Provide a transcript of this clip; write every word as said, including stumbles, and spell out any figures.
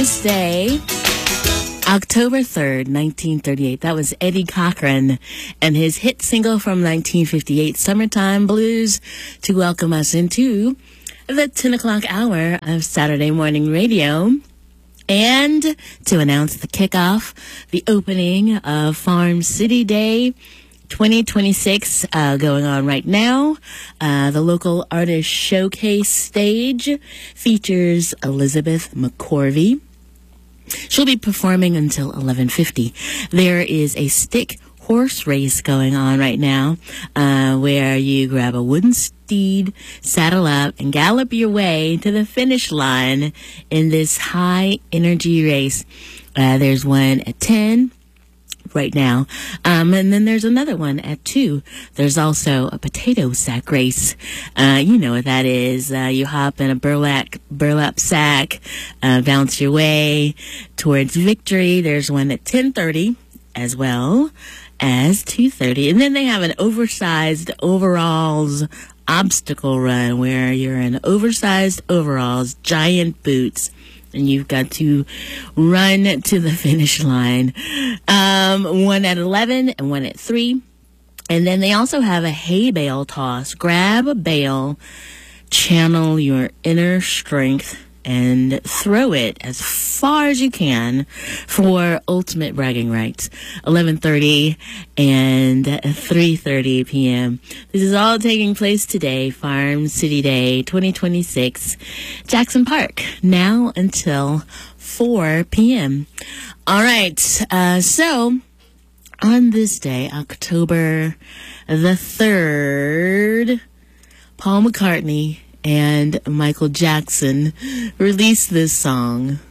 this day, October third, nineteen thirty-eight, that was Eddie Cochran and his hit single from nineteen fifty-eight, Summertime Blues, to welcome us into the ten o'clock hour of Saturday morning radio. And to announce the kickoff, the opening of Farm City Day twenty twenty-six uh, going on right now. Uh, the local artist showcase stage features Elizabeth McCorvey. She'll be performing until eleven fifty. There is a stick horse race going on right now, uh, where you grab a wooden steed, saddle up, and gallop your way to the finish line in this high energy race. Uh, there's one at ten right now, um, and then there's another one at two. There's also a potato sack race. Uh, you know what that is. Uh, you hop in a burlap burlap sack, uh, bounce your way towards victory. There's one at ten thirty as well as two thirty, and then they have an oversized overalls obstacle run where you're in oversized overalls, giant boots, and you've got to run to the finish line. Um, one at eleven and one at three. And then they also have a hay bale toss. Grab a bale, channel your inner strength, and throw it as far as you can for ultimate bragging rights. eleven thirty and three thirty p.m. This is all taking place today, Farm City Day twenty twenty-six, Jackson Park, now until four p.m. All right, uh, so on this day, October the third, Paul McCartney and Michael Jackson released this song.